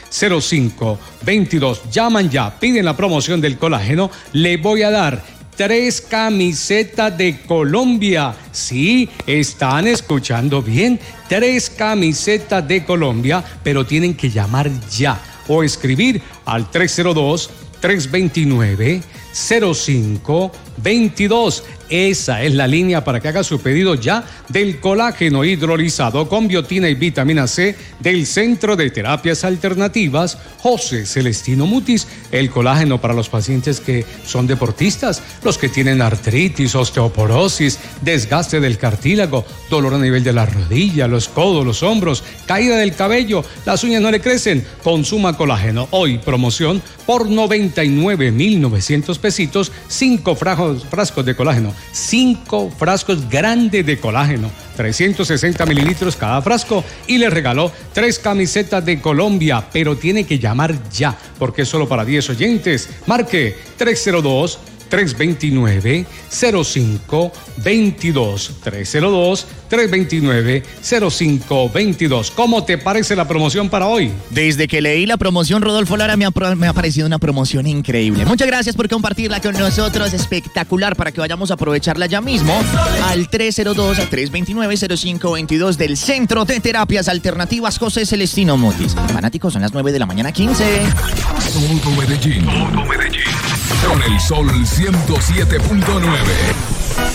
0522. Llaman ya, piden la promoción del colágeno. Le voy a dar 3 camisetas de Colombia. Sí, están escuchando bien. 3 camisetas de Colombia, pero tienen que llamar ya o escribir al 302-329-0522. Esa es la línea para que haga su pedido ya del colágeno hidrolizado con biotina y vitamina C del Centro de Terapias Alternativas José Celestino Mutis. El colágeno para los pacientes que son deportistas, los que tienen artritis, osteoporosis, desgaste del cartílago, dolor a nivel de la rodilla, los codos, los hombros, caída del cabello, las uñas no le crecen. Consuma colágeno. Hoy promoción por 99,900 pesitos, 5 frascos de colágeno. 5 frascos grandes de colágeno, 360 mililitros cada frasco, y le regaló 3 camisetas de Colombia, pero tiene que llamar ya, porque es solo para 10 oyentes. Marque 302-329-0522, 302-329-0522. ¿Cómo te parece la promoción para hoy? Desde que leí la promoción, Rodolfo Lara, me ha parecido una promoción increíble. Muchas gracias por compartirla con nosotros. Espectacular, para que vayamos a aprovecharla ya mismo al 302-329-0522 del Centro de Terapias Alternativas José Celestino Mutis. Fanáticos, son las 9:15 a.m. Todo Medellín. Con el Sol 107.9.